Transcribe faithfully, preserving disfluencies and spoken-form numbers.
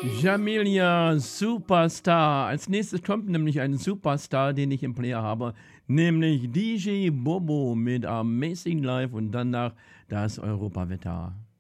Jamilia Superstar. Als nächstes kommt nämlich ein Superstar, den ich im Player habe, nämlich D J Bobo mit Amazing Life und danach das Europawetter.